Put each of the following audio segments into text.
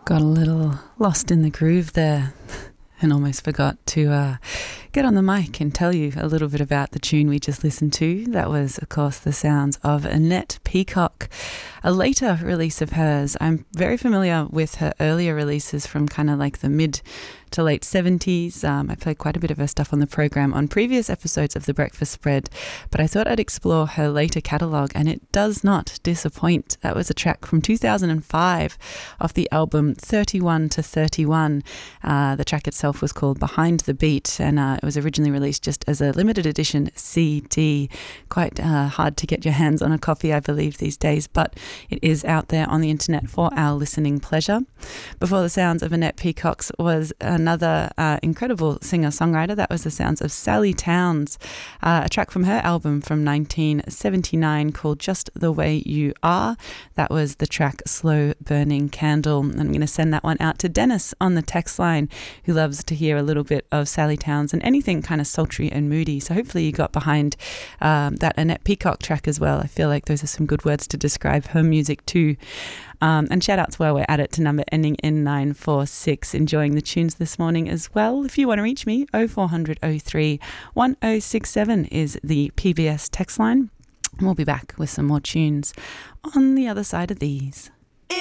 Got a little lost in the groove there and almost forgot to get on the mic and tell you a little bit about the tune we just listened to. That was, of course, the sounds of Annette Peacock, a later release of hers. I'm very familiar with her earlier releases from kind of like the mid to late 70s. I played quite a bit of her stuff on the program on previous episodes of The Breakfast Spread, but I thought I'd explore her later catalogue, and it does not disappoint. That was a track from 2005 off the album 31 to 31. The track itself was called Behind the Beat, and it was originally released just as a limited edition CD. Quite hard to get your hands on a copy, I believe, these days, but it is out there on the internet for our listening pleasure. Before the sounds of Annette Peacock was another incredible singer-songwriter. That was the sounds of Sally Towns, a track from her album from 1979 called Just the Way You Are. That was the track Slow Burning Candle. And I'm going to send that one out to Dennis on the text line, who loves to hear a little bit of Sally Towns and anything kind of sultry and moody. So hopefully you got behind that Annette Peacock track as well. I feel like those are some good words to describe her music too. And shout outs while we're at it to number ending in 946. Enjoying the tunes this morning as well. If you want to reach me, 0400 03 1067 is the PBS text line. And we'll be back with some more tunes on the other side of these.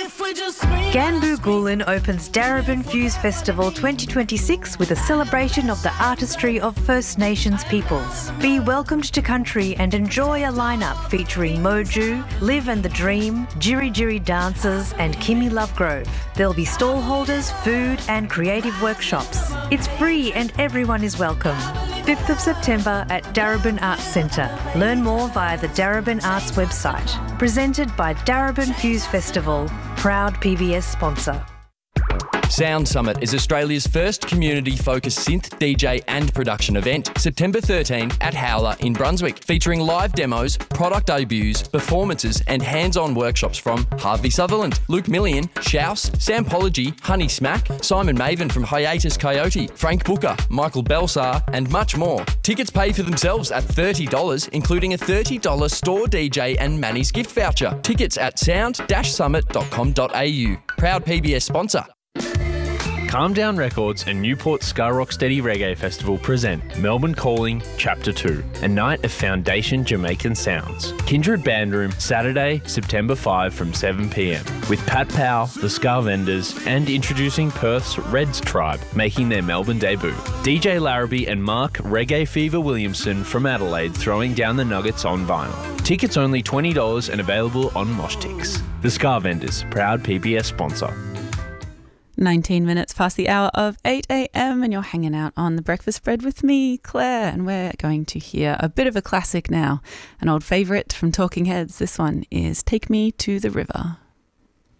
Ganbu Gulin opens Darebin Fuse Festival 2026 with a celebration of the artistry of First Nations peoples. Be welcomed to country and enjoy a lineup featuring Moju, Live and the Dream, Jiri Jiri Dancers and Kimmy Lovegrove. There'll be stall holders, food and creative workshops. It's free and everyone is welcome. 5th of September at Darebin Arts Centre. Learn more via the Darebin Arts website. Presented by Darebin Fuse Festival, proud PBS sponsor. Sound Summit is Australia's first community-focused synth, DJ and production event, September 13 at Howler in Brunswick, featuring live demos, product debuts, performances and hands-on workshops from Harvey Sutherland, Luke Millian, Shouse, Sampology, Honey Smack, Simon Maven from Hiatus Coyote, Frank Booker, Michael Belsar and much more. Tickets pay for themselves at $30, including a $30 store DJ and Manny's gift voucher. Tickets at sound-summit.com.au. Proud PBS sponsor. Calm Down Records and Newport Ska Rock Steady Reggae Festival present Melbourne Calling Chapter 2, a night of foundation Jamaican sounds. Kindred Band Room, Saturday, September 5 from 7 p.m. with Pat Powell, the Ska Vendors, and introducing Perth's Reds Tribe, making their Melbourne debut. DJ Larrabee and Mark Reggae Fever Williamson from Adelaide throwing down the nuggets on vinyl. Tickets only $20 and available on Moshtix. The Ska Vendors, proud PBS sponsor. 19 minutes past the hour of 8 a.m. and you're hanging out on The Breakfast Spread with me, Claire, and we're going to hear a bit of a classic now, an old favourite from Talking Heads. This one is Take Me to the River.